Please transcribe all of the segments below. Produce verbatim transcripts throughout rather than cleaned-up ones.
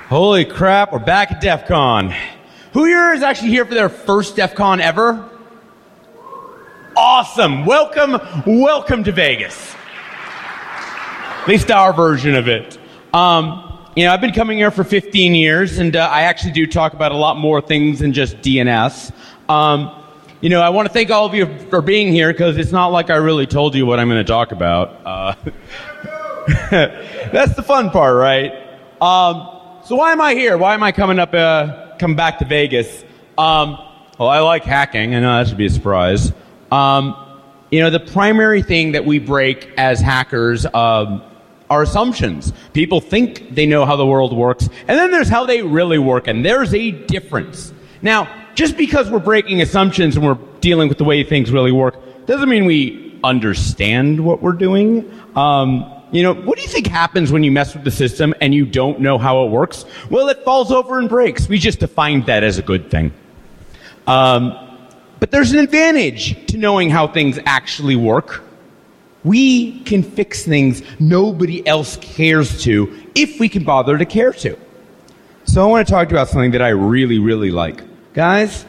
Holy crap, we're back at DEF CON. Who here is actually here for their first DEF CON ever? Awesome. Welcome, welcome to Vegas. At least our version of it. Um, you know, I've been coming here for fifteen years, and uh, I actually do talk about a lot more things than just D N S. Um, you know, I want to thank all of you for being here, because it's not like I really told you what I'm going to talk about. Uh, that's the fun part, right? Um, So why am I here? Why am I coming up, uh, coming back to Vegas? Um, well, I like hacking. I know that should be a surprise. Um, you know, the primary thing that we break as hackers um, are assumptions. People think they know how the world works, and then there's how they really work, and there's a difference. Now, just because we're breaking assumptions and we're dealing with the way things really work, doesn't mean we understand what we're doing. Um, You know, what do you think happens when you mess with the system and you don't know how it works? Well, it falls over and breaks. We just defined that as a good thing. Um, but there's an advantage to knowing how things actually work. We can fix things nobody else cares to if we can bother to care to. So I want to talk to you about something that I really, really like. Guys,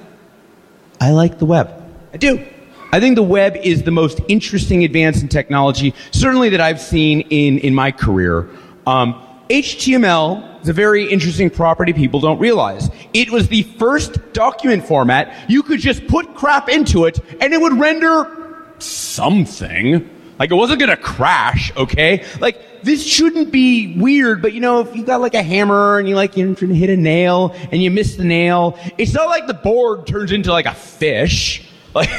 I like the web. I do. I think the web is the most interesting advance in technology, certainly that I've seen in, in my career. Um, H T M L is a very interesting property people don't realize. It was the first document format. You could just put crap into it, and it would render something. Like, it wasn't going to crash, okay? Like, this shouldn't be weird, but, you know, if you got, like, a hammer, and you, like, you're trying to hit a nail, and you miss the nail, it's not like the board turns into, like, a fish. Like...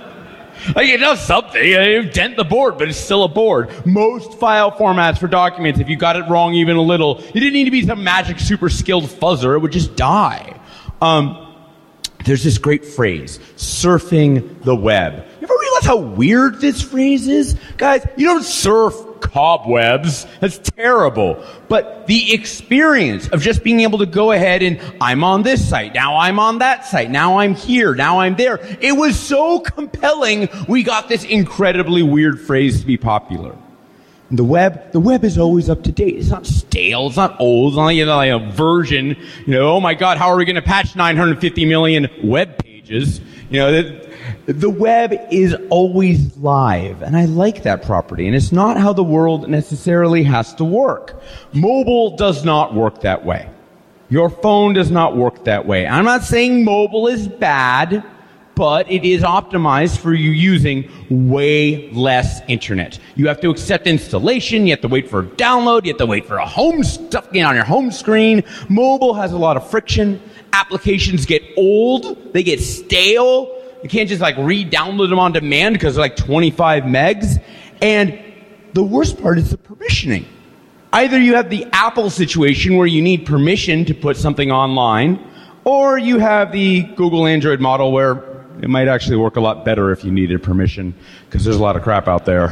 Like, it does something. You dent the board, but it's still a board. Most file formats for documents, if you got it wrong even a little, you didn't need to be some magic super skilled fuzzer. It would just die. Um, there's this great phrase, surfing the web. You ever realize how weird this phrase is? Guys, you don't surf cobwebs. That's terrible. But the experience of just being able to go ahead and I'm on this site, now I'm on that site, now I'm here, now I'm there. It was so compelling, we got this incredibly weird phrase to be popular. The web, the web is always up to date. It's not stale. It's not old. It's not like, you know, like a version. You know, oh my God, how are we going to patch nine hundred fifty million web pages? You know, the, the web is always live, and I like that property. And it's not how the world necessarily has to work. Mobile does not work that way. Your phone does not work that way. I'm not saying mobile is bad, but it is optimized for you using way less internet. You have to accept installation, you have to wait for a download, you have to wait for a home stuff on your home screen. Mobile has a lot of friction. Applications get old, they get stale. You can't just like re-download them on demand because they're like twenty-five megs. And the worst part is the permissioning. Either you have the Apple situation where you need permission to put something online, or you have the Google Android model where it might actually work a lot better if you needed permission, because there's a lot of crap out there.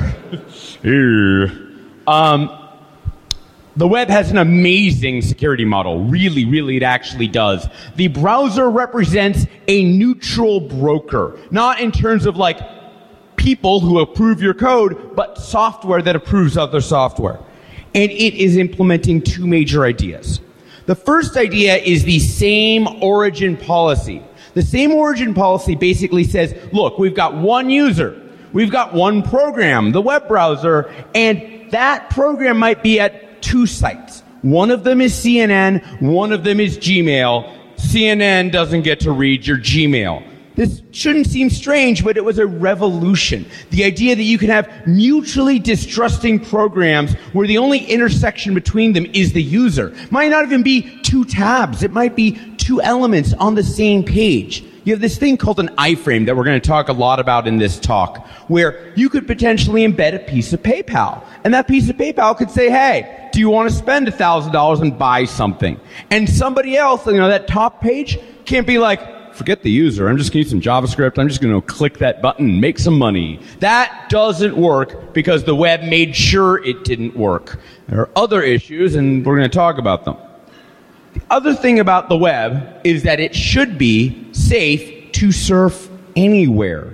um, the web has an amazing security model. Really, really, it actually does. The browser represents a neutral broker, not in terms of like people who approve your code, but software that approves other software. And it is implementing two major ideas. The first idea is the same origin policy. The same origin policy basically says, look, we've got one user, we've got one program, the web browser, and that program might be at two sites. One of them is C N N, one of them is Gmail. C N N doesn't get to read your Gmail. This shouldn't seem strange, but it was a revolution. The idea that you can have mutually distrusting programs where the only intersection between them is the user. Might not even be two tabs. It might be two elements on the same page. You have this thing called an iframe that we're going to talk a lot about in this talk, where you could potentially embed a piece of PayPal. And that piece of PayPal could say, hey, do you want to spend one thousand dollars and buy something? And somebody else, you know, that top page can't be like, forget the user, I'm just going to use some JavaScript, I'm just going to click that button and make some money. That doesn't work because the web made sure it didn't work. There are other issues, and we're going to talk about them. The other thing about the web is that it should be safe to surf anywhere.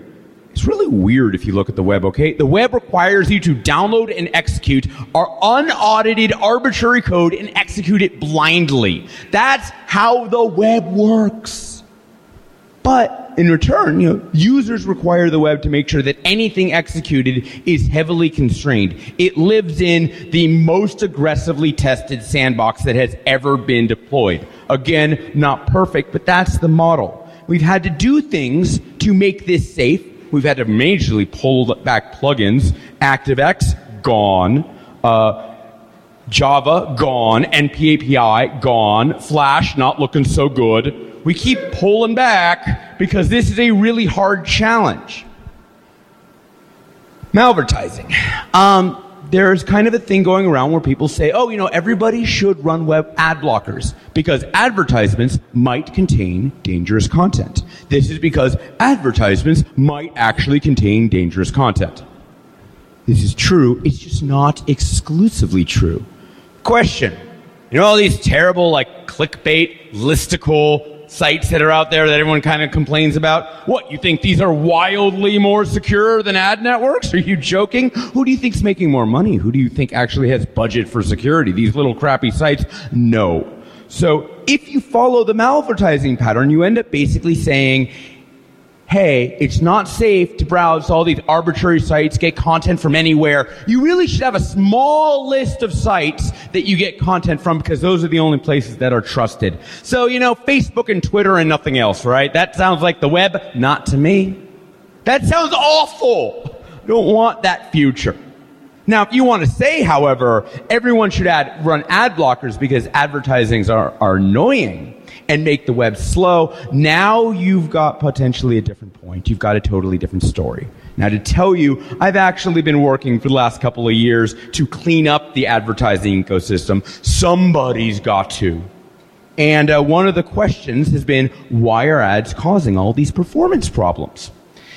It's really weird if you look at the web, okay? The web requires you to download and execute our unaudited arbitrary code and execute it blindly. That's how the web works. But in return, you know, users require the web to make sure that anything executed is heavily constrained. It lives in the most aggressively tested sandbox that has ever been deployed. Again, not perfect, but that's the model. We've had to do things to make this safe. We've had to majorly pull back plugins. ActiveX, gone. Uh, Java, gone. N P A P I, gone. Flash, not looking so good. We keep pulling back because this is a really hard challenge. Malvertising. Um, there's kind of a thing going around where people say, oh, you know, everybody should run web ad blockers because advertisements might contain dangerous content. This is because advertisements might actually contain dangerous content. This is true. It's just not exclusively true. Question. You know all these terrible, like, clickbait, listicle sites that are out there that everyone kind of complains about? What, you think these are wildly more secure than ad networks? Are you joking? Who do you think's making more money? Who do you think actually has budget for security? These little crappy sites? No. So if you follow the malvertising pattern, you end up basically saying, hey, it's not safe to browse all these arbitrary sites, get content from anywhere. You really should have a small list of sites that you get content from because those are the only places that are trusted. So, you know, Facebook and Twitter and nothing else, right? That sounds like the web. Not to me. That sounds awful. Don't want that future. Now, if you want to say, however, everyone should add, run ad blockers because advertisings are, are annoying and make the web slow, now you've got potentially a different point. You've got a totally different story. Now, to tell you, I've actually been working for the last couple of years to clean up the advertising ecosystem. Somebody's got to. And uh, one of the questions has been, why are ads causing all these performance problems?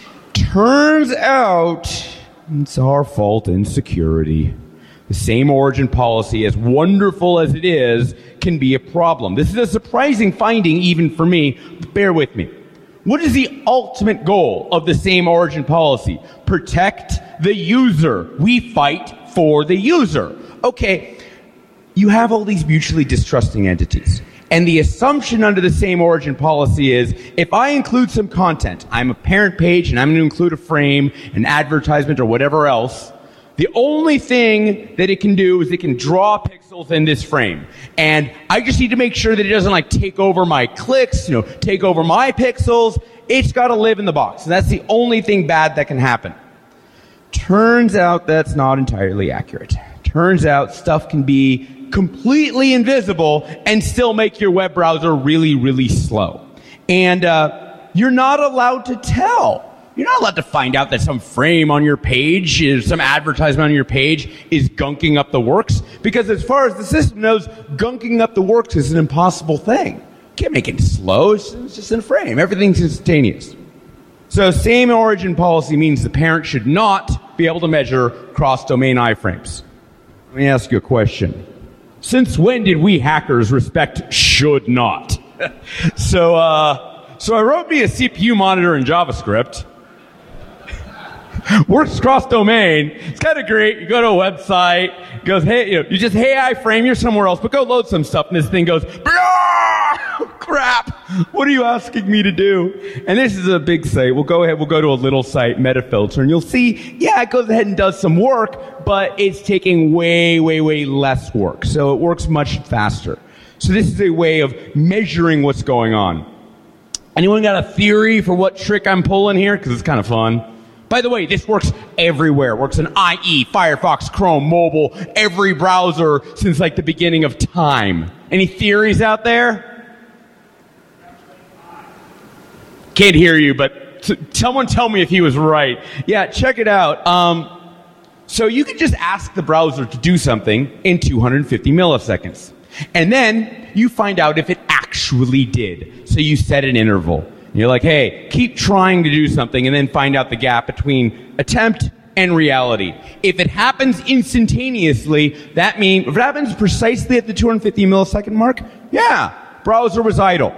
Turns out it's our fault in security. The same origin policy, as wonderful as it is, can be a problem. This is a surprising finding even for me, but bear with me. What is the ultimate goal of the same origin policy? Protect the user. We fight for the user. Okay, you have all these mutually distrusting entities. And the assumption under the same origin policy is, if I include some content, I'm a parent page and I'm going to include a frame, an advertisement, or whatever else, the only thing that it can do is it can draw pixels in this frame. And I just need to make sure that it doesn't like take over my clicks, you know, take over my pixels. It's got to live in the box. And that's the only thing bad that can happen. Turns out that's not entirely accurate. Turns out stuff can be completely invisible and still make your web browser really, really slow. And uh, you're not allowed to tell. You're not allowed to find out that some frame on your page, is, some advertisement on your page is gunking up the works, because as far as the system knows, gunking up the works is an impossible thing. You can't make it slow, it's, it's just in a frame. Everything's instantaneous. So same origin policy means the parent should not be able to measure cross-domain iframes. Let me ask you a question. Since when did we hackers respect should not? so, uh, so I wrote me a C P U monitor in JavaScript. Works cross-domain. It's kind of great. You go to a website, it goes, hey, you know, you just, hey, iframe, you're somewhere else, but go load some stuff, and this thing goes, crap, what are you asking me to do? And this is a big site. We'll go ahead, we'll go to a little site, Metafilter, and you'll see, yeah, it goes ahead and does some work, but it's taking way, way, way less work. So it works much faster. So this is a way of measuring what's going on. Anyone got a theory for what trick I'm pulling here? Because it's kind of fun. By the way, this works everywhere. It works in I E, Firefox, Chrome, mobile, every browser since like the beginning of time. Any theories out there? Can't hear you, but t- someone tell me if he was right. Yeah, check it out. Um, so you can just ask the browser to do something in two hundred fifty milliseconds. And then you find out if it actually did. So you set an interval. You're like, hey, keep trying to do something and then find out the gap between attempt and reality. If it happens instantaneously, that means, if it happens precisely at the two hundred fifty millisecond mark, yeah, browser was idle.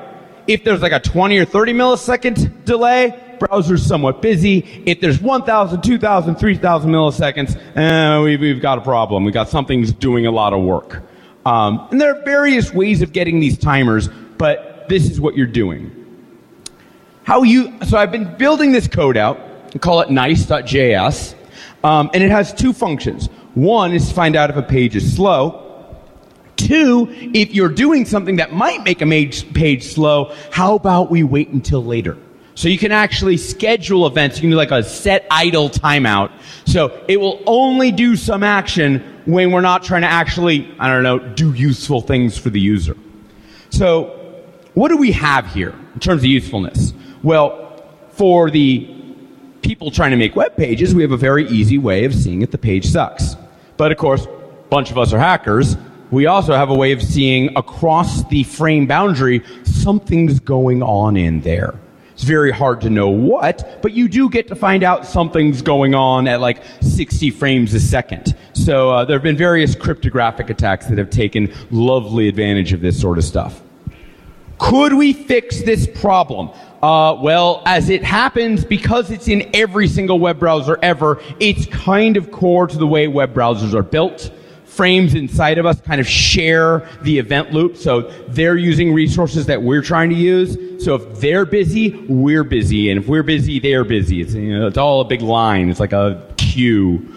If there's like a twenty or thirty millisecond delay, browser's somewhat busy. If there's one thousand, two thousand, three thousand milliseconds, eh, we've, we've got a problem. We've got something's doing a lot of work. Um, and there are various ways of getting these timers, but this is what you're doing. How you, so I've been building this code out. We call it nice dot J S. Um, and it has two functions. One is to find out if a page is slow. Two, if you're doing something that might make a page slow, how about we wait until later? So you can actually schedule events. You can do like a set idle timeout. So it will only do some action when we're not trying to actually, I don't know, do useful things for the user. So what do we have here in terms of usefulness? Well, for the people trying to make web pages, we have a very easy way of seeing if the page sucks. But of course, a bunch of us are hackers. We also have a way of seeing across the frame boundary, something's going on in there. It's very hard to know what, but you do get to find out something's going on at like sixty frames a second. So uh, there have been various cryptographic attacks that have taken lovely advantage of this sort of stuff. Could we fix this problem? Uh, well, as it happens, because it's in every single web browser ever, it's kind of core to the way web browsers are built. Frames inside of us kind of share the event loop, so they're using resources that we're trying to use. So if they're busy, we're busy, and if we're busy, they're busy. It's, you know, it's all a big line. It's like a queue.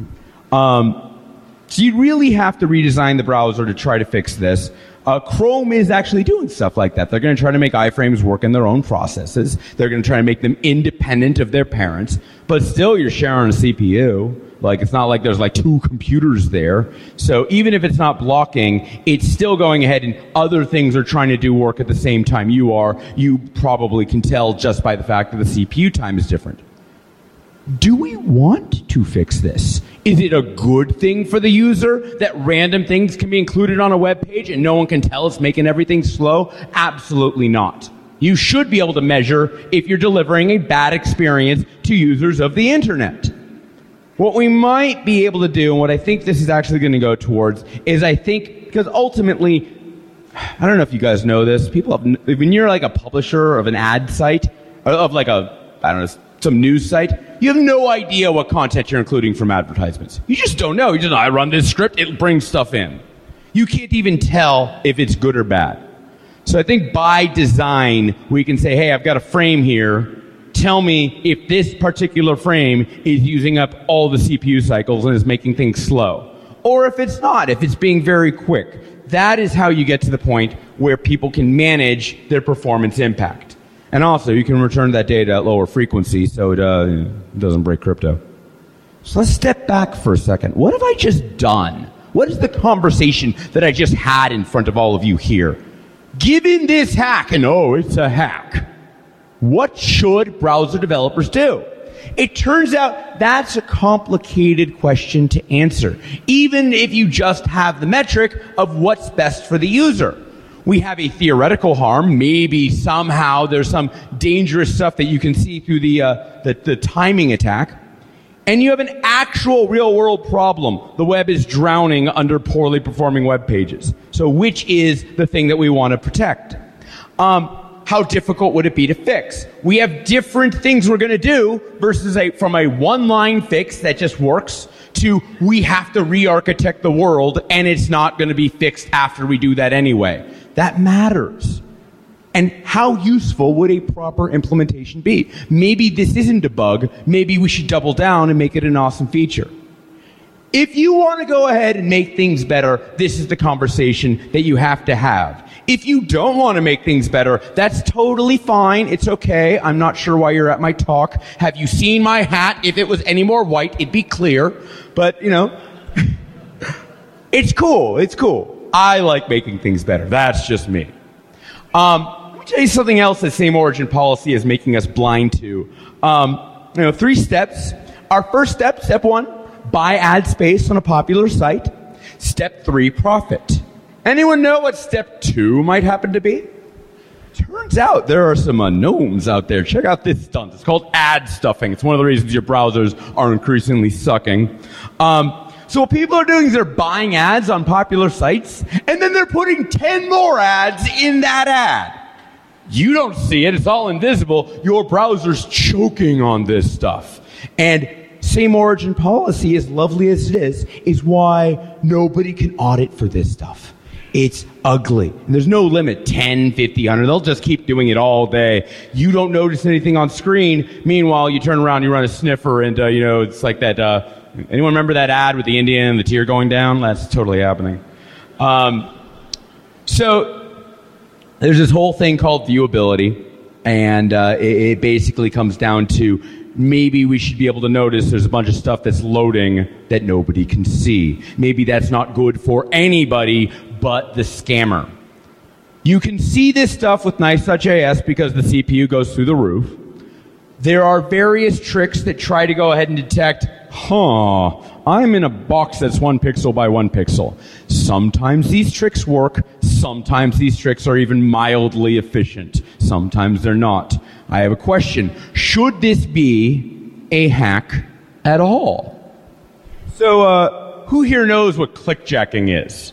Um, so you really have to redesign the browser to try to fix this. Uh, Chrome is actually doing stuff like that. They're going to try to make iframes work in their own processes. They're going to try to make them independent of their parents, but still you're sharing a C P U. Like, it's not like there's like two computers there. So even if it's not blocking, it's still going ahead and other things are trying to do work at the same time you are. You probably can tell just by the fact that the C P U time is different. Do we want to fix this? Is it a good thing for the user that random things can be included on a web page and no one can tell it's making everything slow? Absolutely not. You should be able to measure if you're delivering a bad experience to users of the internet. What we might be able to do, and what I think this is actually going to go towards, is I think, because ultimately, I don't know if you guys know this, people have, when you're like a publisher of an ad site, or of like a, I don't know, some news site, you have no idea what content you're including from advertisements. You just don't know. You just know, I run this script, it brings stuff in. You can't even tell if it's good or bad. So I think by design, we can say, hey, I've got a frame here. Tell me if this particular frame is using up all the C P U cycles and is making things slow. Or if it's not, if it's being very quick. That is how you get to the point where people can manage their performance impact. And also, you can return that data at lower frequency so it uh, doesn't break crypto. So let's step back for a second. What have I just done? What is the conversation that I just had in front of all of you here? Given this hack, and oh, it's a hack, what should browser developers do? It turns out that's a complicated question to answer, even if you just have the metric of what's best for the user. We have a theoretical harm. Maybe somehow there's some dangerous stuff that you can see through the, uh, the, the timing attack. And you have an actual real-world problem. The web is drowning under poorly performing web pages. So which is the thing that we want to protect? Um, how difficult would it be to fix? We have different things we're going to do versus a, from a one-line fix that just works to we have to re-architect the world and it's not going to be fixed after we do that anyway. That matters. And how useful would a proper implementation be? Maybe this isn't a bug. Maybe we should double down and make it an awesome feature. If you want to go ahead and make things better, this is the conversation that you have to have. If you don't want to make things better, that's totally fine. It's okay. I'm not sure why you're at my talk. Have you seen my hat? If it was any more white, it'd be clear. But, you know, it's cool. It's cool. I like making things better. That's just me. Um, let me tell you something else that same origin policy is making us blind to. Um, you know, three steps. Our first step, step one, buy ad space on a popular site. Step three, profit. Anyone know what step two might happen to be? Turns out there are some unknowns out there. Check out this stunt. It's called ad stuffing. It's one of the reasons your browsers are increasingly sucking. Um, so what people are doing is they're buying ads on popular sites, and then they're putting ten more ads in that ad. You don't see it. It's all invisible. Your browser's choking on this stuff. And same origin policy, as lovely as it is, is why nobody can audit for this stuff. It's ugly. And there's no limit, ten, fifty, one hundred. They'll just keep doing it all day. You don't notice anything on screen. Meanwhile, you turn around, you run a sniffer, and, uh, you know, it's like that, uh, anyone remember that ad with the Indian and the tear going down? That's totally happening. Um, so, there's this whole thing called viewability, and uh, it, it basically comes down to maybe we should be able to notice there's a bunch of stuff that's loading that nobody can see. Maybe that's not good for anybody but the scammer. You can see this stuff with nice dot J S because the C P U goes through the roof. There are various tricks that try to go ahead and detect, huh, I'm in a box that's one pixel by one pixel. Sometimes these tricks work. Sometimes these tricks are even mildly efficient. Sometimes they're not. I have a question. Should this be a hack at all? So, uh, who here knows what clickjacking is?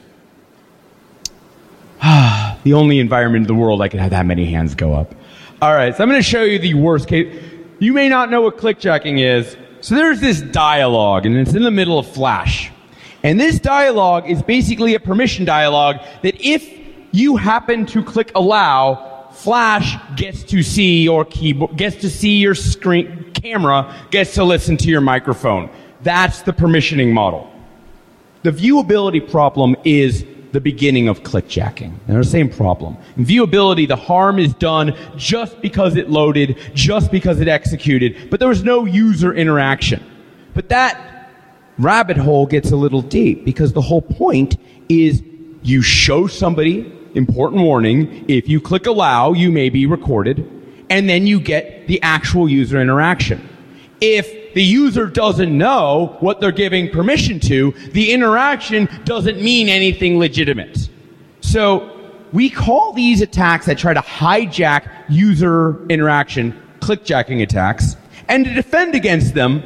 The only environment in the world I could have that many hands go up. All right, so I'm going to show you the worst case. You may not know what clickjacking is. So there's this dialogue, and it's in the middle of Flash. And this dialogue is basically a permission dialogue that if you happen to click allow, Flash gets to see your keyboard, gets to see your screen, camera, gets to listen to your microphone. That's the permissioning model. The viewability problem is the beginning of clickjacking. They're the same problem. In viewability, the harm is done just because it loaded, just because it executed, but there was no user interaction. But that rabbit hole gets a little deep because the whole point is you show somebody important warning, if you click allow, you may be recorded, and then you get the actual user interaction. If the user doesn't know what they're giving permission to, the interaction doesn't mean anything legitimate. So we call these attacks that try to hijack user interaction clickjacking attacks, and to defend against them,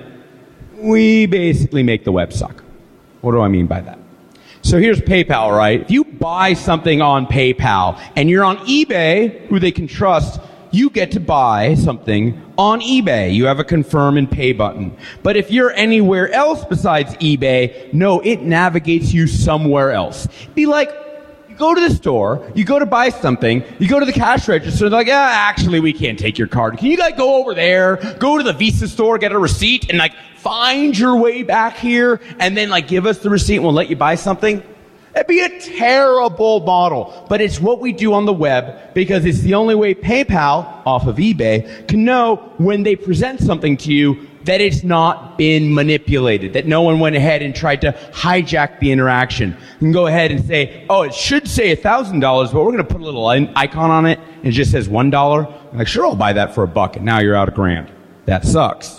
we basically make the web suck. What do I mean by that? So here's PayPal, right? If you buy something on PayPal and you're on eBay, who they can trust, you get to buy something on eBay. You have a confirm and pay button. But if you're anywhere else besides eBay, no, it navigates you somewhere else. Be like, you go to the store, you go to buy something, you go to the cash register, they're like, yeah, actually, we can't take your card. Can you like go over there, go to the Visa store, get a receipt, and like find your way back here, and then like give us the receipt and we'll let you buy something? That'd be a terrible model, but it's what we do on the web because it's the only way PayPal, off of eBay, can know when they present something to you that it's not been manipulated, that no one went ahead and tried to hijack the interaction. You can go ahead and say, oh, it should say one thousand dollars, but we're going to put a little icon on it, and it just says one dollar. I'm like, sure, I'll buy that for a buck, and now you're out a grand. That sucks.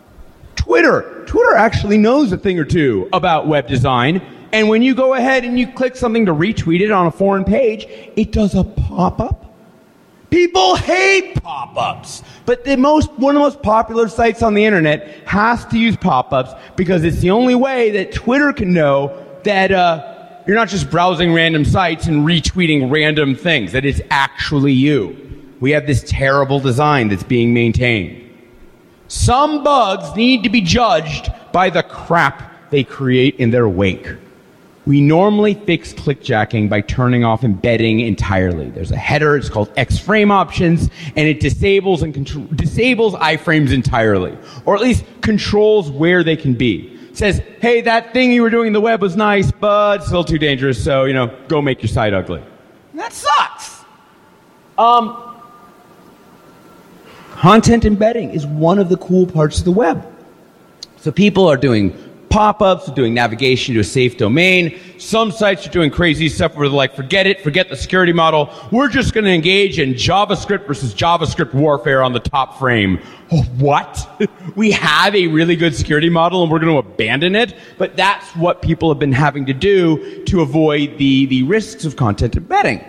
Twitter. Twitter actually knows a thing or two about web design. And when you go ahead and you click something to retweet it on a foreign page, it does a pop-up. People hate pop-ups. But the most, one of the most popular sites on the internet has to use pop-ups because it's the only way that Twitter can know that uh, you're not just browsing random sites and retweeting random things, that it's actually you. We have this terrible design that's being maintained. Some bugs need to be judged by the crap they create in their wake. We normally fix clickjacking by turning off embedding entirely. There's a header, it's called X-frame options, and it disables and control, disables iframes entirely, or at least controls where they can be. It says, hey, that thing you were doing in the web was nice, but still too dangerous, so, you know, go make your site ugly. And that sucks. Um, content embedding is one of the cool parts of the web. So people are doing pop-ups, doing navigation to a safe domain. Some sites are doing crazy stuff where they're like, forget it, forget the security model. We're just going to engage in JavaScript versus JavaScript warfare on the top frame. Oh, what? We have a really good security model and we're going to abandon it? But that's what people have been having to do to avoid the, the risks of content embedding.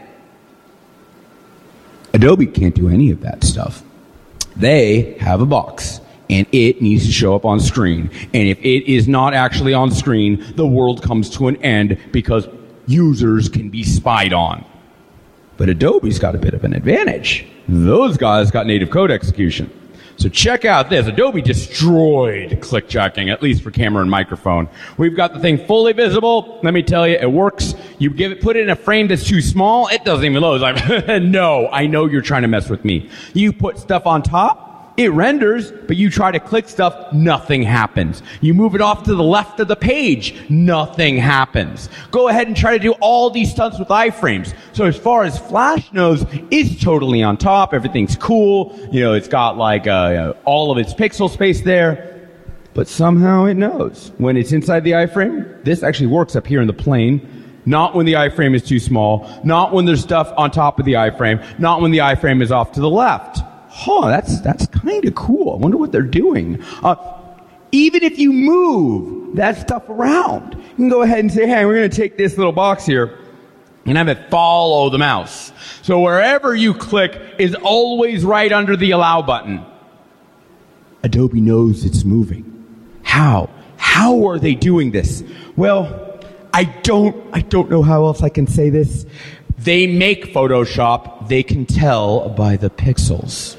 Adobe can't do any of that stuff. They have a box. And it needs to show up on screen. And if it is not actually on screen, the world comes to an end because users can be spied on. But Adobe's got a bit of an advantage. Those guys got native code execution. So check out this. Adobe destroyed clickjacking, at least for camera and microphone. We've got the thing fully visible. Let me tell you, it works. You give it, put it in a frame that's too small, it doesn't even load. It's like, no, I know you're trying to mess with me. You put stuff on top, it renders, but you try to click stuff, nothing happens. You move it off to the left of the page, nothing happens. Go ahead and try to do all these stunts with iframes. So as far as Flash knows, it's totally on top, everything's cool, you know, it's got like uh, all of its pixel space there, but somehow it knows. When it's inside the iframe, this actually works up here in the plane, not when the iframe is too small, not when there's stuff on top of the iframe, not when the iframe is off to the left. Huh, that's, that's kind of cool. I wonder what they're doing. Uh, even if you move that stuff around, you can go ahead and say, hey, we're going to take this little box here and have it follow the mouse. So wherever you click is always right under the allow button. Adobe knows it's moving. How? How are they doing this? Well, I don't, I don't know how else I can say this. They make Photoshop. They can tell by the pixels.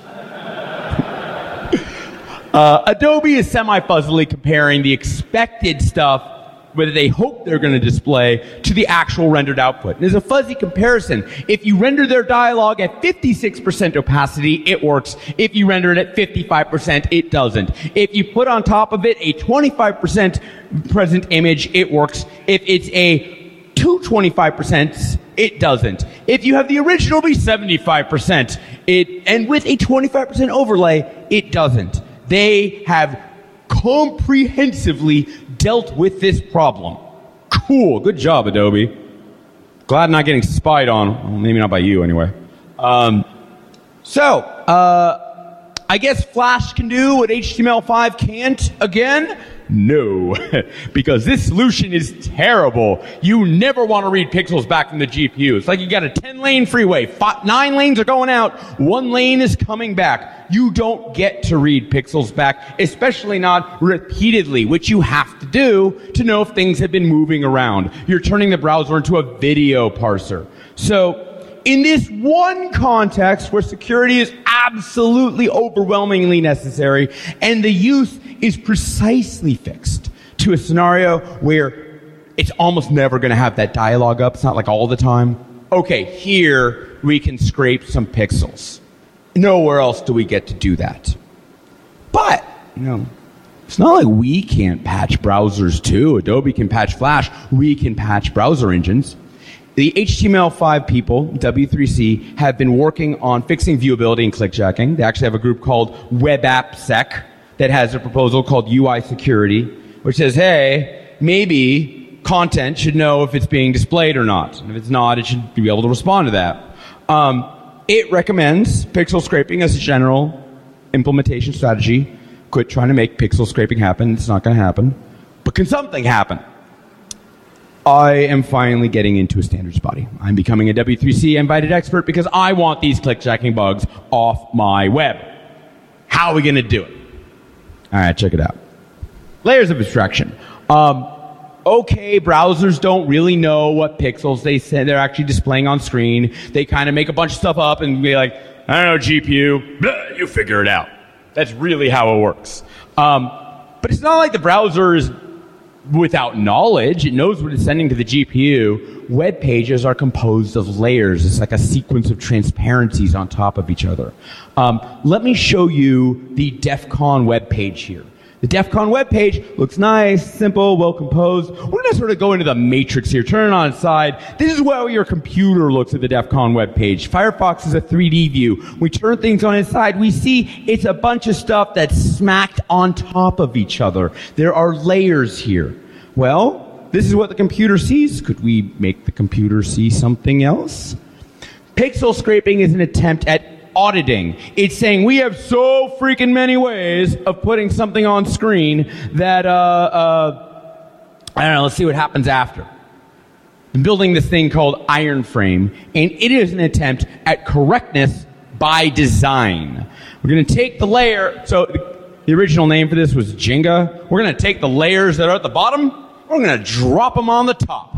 Uh, Adobe is semi-fuzzily comparing the expected stuff, whether they hope they're going to display, to the actual rendered output. There's a fuzzy comparison. If you render their dialogue at fifty-six percent opacity, it works. If you render it at fifty-five percent, it doesn't. If you put on top of it a twenty-five percent present image, it works. If it's a two hundred twenty-five percent, it doesn't. If you have the original be seventy-five percent, it, and with a twenty-five percent overlay, it doesn't. They have comprehensively dealt with this problem. Cool. Good job, Adobe. Glad I'm not getting spied on. Well, maybe not by you, anyway. Um, so, uh, I guess Flash can do what H T M L five can't again? No, because this solution is terrible. You never want to read pixels back from the G P U. It's like you got a ten lane freeway. Five, nine lanes are going out. One lane is coming back. You don't get to read pixels back, especially not repeatedly, which you have to do to know if things have been moving around. You're turning the browser into a video parser. So, in this one context where security is absolutely overwhelmingly necessary and the use is precisely fixed to a scenario where it's almost never going to have that dialogue up, it's not like all the time. Okay, here we can scrape some pixels. Nowhere else do we get to do that. But, you know, it's not like we can't patch browsers too. Adobe can patch Flash. We can patch browser engines. The H T M L five people, W three C, have been working on fixing viewability and clickjacking. They actually have a group called WebAppSec that has a proposal called U I Security, which says, hey, maybe content should know if it's being displayed or not. And if it's not, it should be able to respond to that. Um, it recommends pixel scraping as a general implementation strategy. Quit trying to make pixel scraping happen. It's not going to happen. But can something happen? I am finally getting into a standards body. I'm becoming a W three C invited expert because I want these clickjacking bugs off my web. How are we going to do it? All right, check it out. Layers of abstraction. Um, okay, browsers don't really know what pixels they send, they're actually displaying on screen. They kind of make a bunch of stuff up and be like, I don't know, G P U, blah, you figure it out. That's really how it works. Um, but it's not like the browser is without knowledge. It knows what it's sending to the G P U. Web pages are composed of layers. It's like a sequence of transparencies on top of each other. Um, let me show you the DEF CON web page here. The DEF CON web page looks nice, simple, well composed. We're going to sort of go into the matrix here. Turn it on its side. This is how your computer looks at the DEF CON web page. Firefox is a three D view. We turn things on its side. We see it's a bunch of stuff that's smacked on top of each other. There are layers here. Well, this is what the computer sees. Could we make the computer see something else? Pixel scraping is an attempt at auditing. It's saying we have so freaking many ways of putting something on screen that, uh, uh, I don't know, let's see what happens after. I'm building this thing called Ironframe, and it is an attempt at correctness by design. We're going to take the layer, so the original name for this was Jenga. We're going to take the layers that are at the bottom, we're going to drop them on the top.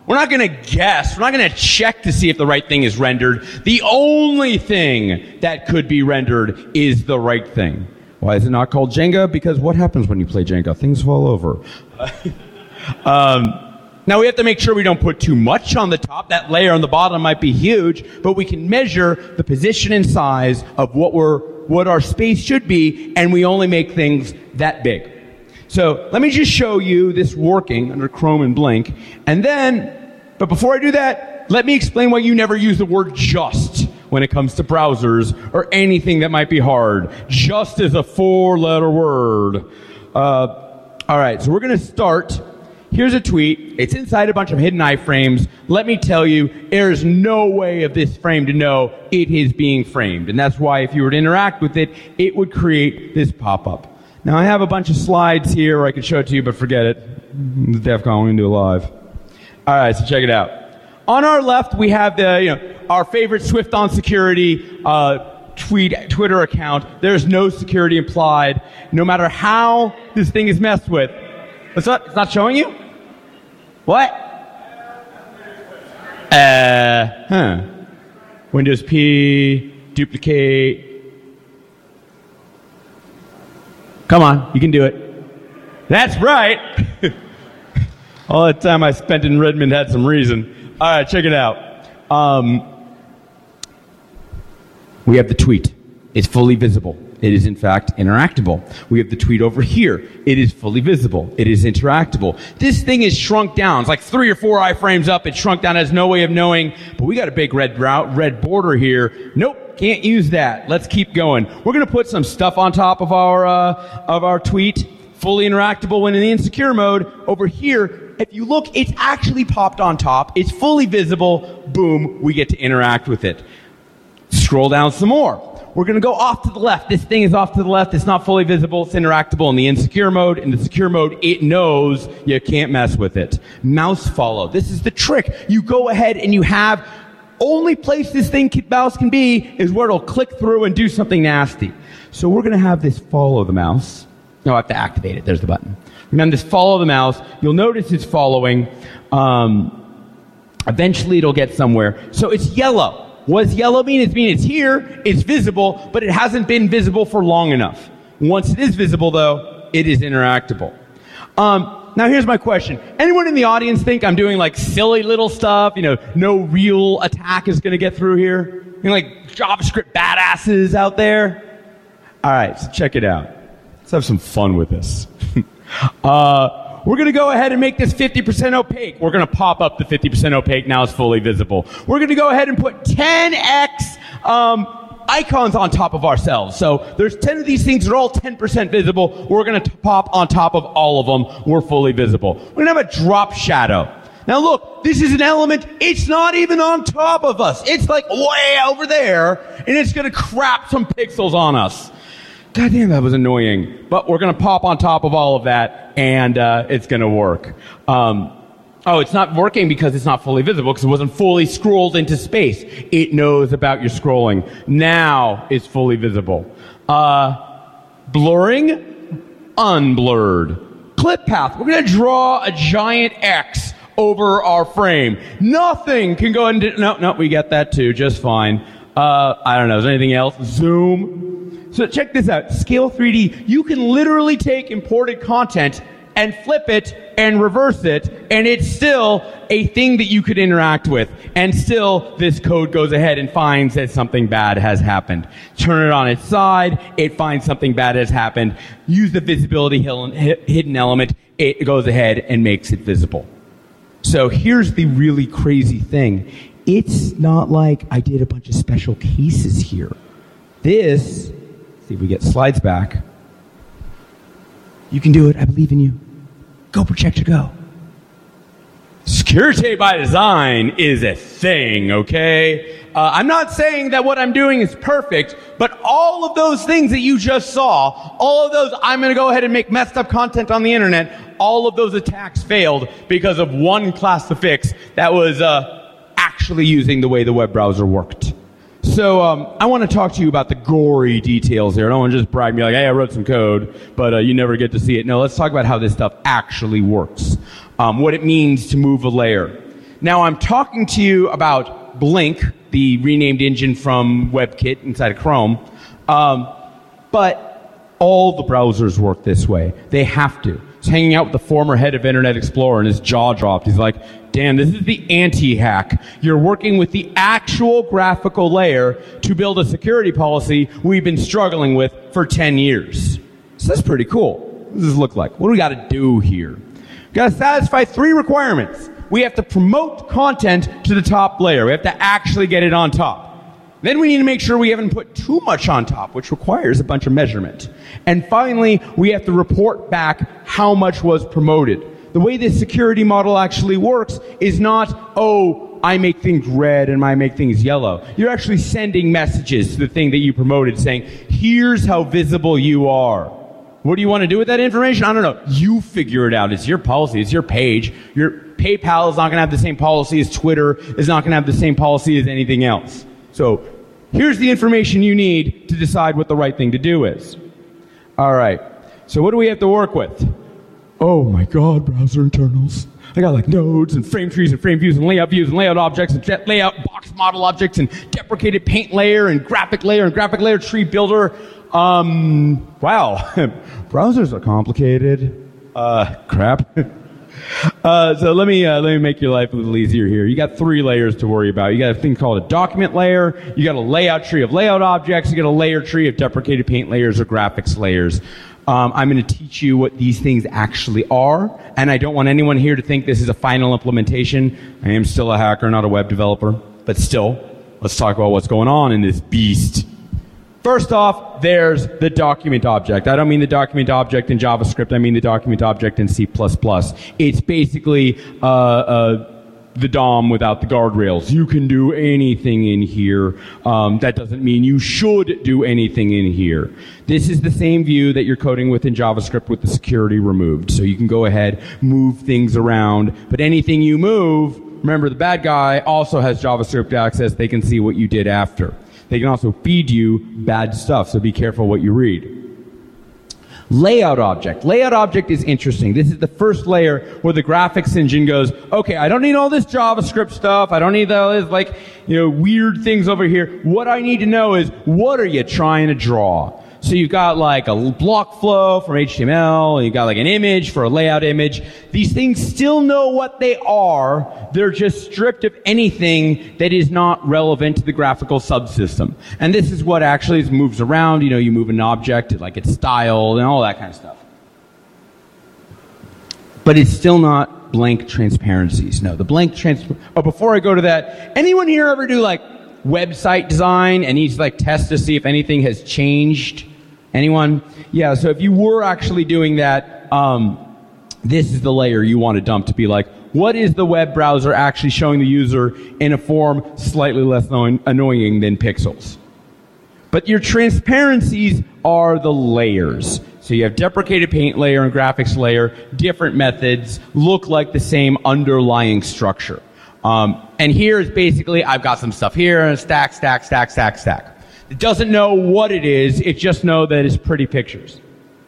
We're not going to guess. We're not going to check to see if the right thing is rendered. The only thing that could be rendered is the right thing. Why is it not called Jenga? Because what happens when you play Jenga? Things fall over. um, now we have to make sure we don't put too much on the top. That layer on the bottom might be huge, but we can measure the position and size of what we're, what our space should be, and we only make things that big. So let me just show you this working under Chrome and Blink. And then, but before I do that, let me explain why you never use the word just when it comes to browsers or anything that might be hard. Just is a four-letter word. Uh, all right, so we're going to start. Here's a tweet. It's inside a bunch of hidden iframes. Let me tell you, there's no way of this frame to know it is being framed. And that's why if you were to interact with it, it would create this pop-up. Now, I have a bunch of slides here where I could show it to you, but forget it. DEF CON, we're going to do it live. All right, so check it out. On our left, we have the, you know, our favorite Swift on security uh, tweet, Twitter account. There's no security implied, no matter how this thing is messed with. What's that? It's not showing you? What? Uh, huh. Windows P, duplicate. Come on, you can do it. That's right. All the time I spent in Redmond had some reason. All right, check it out. Um, we have the tweet. It's fully visible. It is, in fact, interactable. We have the tweet over here. It is fully visible. It is interactable. This thing is shrunk down. It's like three or four iframes up. It's shrunk down. It has no way of knowing. But we got a big red, red border here. Nope. Can't use that. Let's keep going. We're going to put some stuff on top of our uh, of our tweet. Fully interactable when in the insecure mode. Over here, if you look, it's actually popped on top. It's fully visible. Boom, we get to interact with it. Scroll down some more. We're going to go off to the left. This thing is off to the left. It's not fully visible. It's interactable in the insecure mode. In the secure mode, it knows you can't mess with it. Mouse follow. This is the trick. You go ahead and you have only place this thing can, mouse can be is where it'll click through and do something nasty. So we're going to have this follow the mouse. No, I have to activate it. There's the button. We're going to have this follow the mouse. You'll notice it's following. Um, eventually it'll get somewhere. So it's yellow. What does yellow mean? It means it's here, it's visible, but it hasn't been visible for long enough. Once it is visible, though, it is interactable. Um, now here's my question. Anyone in the audience think I'm doing like silly little stuff? You know, no real attack is going to get through here? You know, like JavaScript badasses out there? All right, so check it out. Let's have some fun with this. uh, We're going to go ahead and make this fifty percent opaque. We're going to pop up the fifty percent opaque. Now it's fully visible. We're going to go ahead and put ten x um, icons on top of ourselves. So there's ten of these things that are all ten percent visible. We're going to pop on top of all of them. We're fully visible. We're going to have a drop shadow. Now look, this is an element. It's not even on top of us. It's like way over there, and it's going to crap some pixels on us. God damn, that was annoying. But we're going to pop on top of all of that, and uh, it's going to work. Um, oh, it's not working because it's not fully visible, because it wasn't fully scrolled into space. It knows about your scrolling. Now it's fully visible. Uh, blurring, unblurred. Clip path. We're going to draw a giant X over our frame. Nothing can go into... No, no, we get that too, just fine. Uh, I don't know, is there anything else? Zoom. So check this out. Scale three D. You can literally take imported content and flip it and reverse it, and it's still a thing that you could interact with. And still, this code goes ahead and finds that something bad has happened. Turn it on its side, it finds something bad has happened. Use the visibility hidden element, it goes ahead and makes it visible. So here's the really crazy thing. It's not like I did a bunch of special cases here. This... See if we get slides back. You can do it. I believe in you. Go Projector, go. Security by design is a thing, okay? Uh, I'm not saying that what I'm doing is perfect, but all of those things that you just saw, all of those, I'm going to go ahead and make messed up content on the internet, all of those attacks failed because of one class of fix that was uh, actually using the way the web browser worked. So um, I want to talk to you about the gory details here. I don't want to just brag and be like, hey, I wrote some code, but uh, you never get to see it. No, let's talk about how this stuff actually works, um, what it means to move a layer. Now I'm talking to you about Blink, the renamed engine from WebKit inside of Chrome, um, but all the browsers work this way. They have to. I was hanging out with the former head of Internet Explorer and his jaw dropped. He's like, Dan, this is the anti-hack. You're working with the actual graphical layer to build a security policy we've been struggling with for ten years. So that's pretty cool. What does this look like? What do we got to do here? We've got to satisfy three requirements. We have to promote content to the top layer. We have to actually get it on top. Then we need to make sure we haven't put too much on top, which requires a bunch of measurement. And finally, we have to report back how much was promoted. The way this security model actually works is not, oh, I make things red and I make things yellow. You're actually sending messages to the thing that you promoted saying, here's how visible you are. What do you want to do with that information? I don't know. You figure it out. It's your policy. It's your page. Your PayPal is not going to have the same policy as Twitter. Is not going to have the same policy as anything else. So here's the information you need to decide what the right thing to do is. All right. So what do we have to work with? Oh my God, browser internals. I got like nodes and frame trees and frame views and layout views and layout objects and jet layout box model objects and deprecated paint layer and graphic layer and graphic layer tree builder. Um, wow. Browsers are complicated. Uh, crap. Uh, so let me, uh, let me make your life a little easier here. You got three layers to worry about. You got a thing called a document layer. You got a layout tree of layout objects. You got a layer tree of deprecated paint layers or graphics layers. Um, I'm going to teach you what these things actually are, and I don't want anyone here to think this is a final implementation. I am still a hacker, not a web developer, but still, let's talk about what's going on in this beast. First off, there's the document object. I don't mean the document object in JavaScript. I mean the document object in C plus plus. It's basically uh, uh, the D O M without the guardrails. You can do anything in here. Um, that doesn't mean you should do anything in here. This is the same view that you're coding with in JavaScript with the security removed. So you can go ahead, move things around, but anything you move, remember the bad guy also has JavaScript access. They can see what you did after. They can also feed you bad stuff, so be careful what you read. Layout object. Layout object is interesting. This is the first layer where the graphics engine goes, okay, I don't need all this JavaScript stuff. I don't need all this, like, you know, weird things over here. What I need to know is, what are you trying to draw? So you've got like a block flow from H T M L, and you've got like an image for a layout image. These things still know what they are. They're just stripped of anything that is not relevant to the graphical subsystem. And this is what actually moves around. You know, you move an object, like its style, and all that kind of stuff. But it's still not blank transparencies. No, the blank trans. Oh, before I go to that, anyone here ever do like website design and needs to like test to see if anything has changed? Anyone? Yeah, so if you were actually doing that, um, this is the layer you want to dump to be like, what is the web browser actually showing the user in a form slightly less annoying than pixels? But your transparencies are the layers. So you have deprecated paint layer and graphics layer, different methods, look like the same underlying structure. Um, and here is basically, I've got some stuff here, and stack, stack, stack, stack, stack. It doesn't know what it is, it just knows that it's pretty pictures.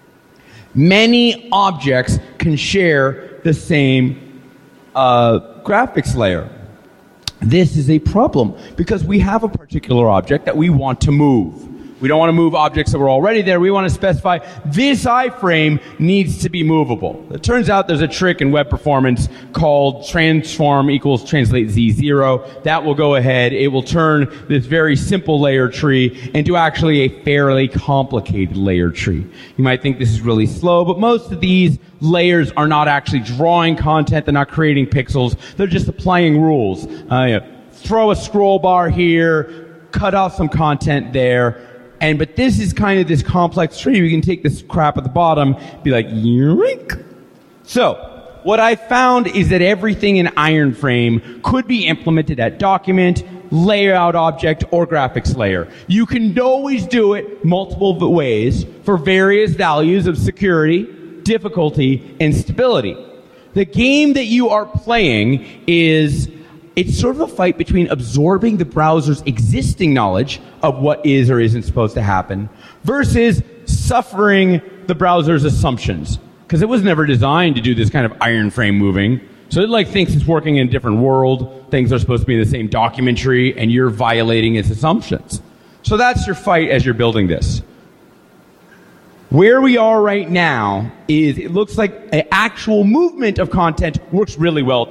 Many objects can share the same uh, graphics layer. This is a problem because we have a particular object that we want to move. We don't want to move objects that were already there. We want to specify this iframe needs to be movable. It turns out there's a trick in web performance called transform equals translate z zero. That will go ahead. It will turn this very simple layer tree into actually a fairly complicated layer tree. You might think this is really slow, but most of these layers are not actually drawing content. They're not creating pixels. They're just applying rules. Uh, you know, throw a scroll bar here, cut off some content there. And, but this is kind of this complex tree. We can take this crap at the bottom, be like, yoink. So, what I found is that everything in Ironframe could be implemented at document, layout object, or graphics layer. You can always do it multiple ways for various values of security, difficulty, and stability. The game that you are playing is, it's sort of a fight between absorbing the browser's existing knowledge of what is or isn't supposed to happen versus suffering the browser's assumptions. Because it was never designed to do this kind of Ironframe moving. So it like thinks it's working in a different world. Things are supposed to be in the same documentary, and you're violating its assumptions. So that's your fight as you're building this. Where we are right now is it looks like an actual movement of content works really well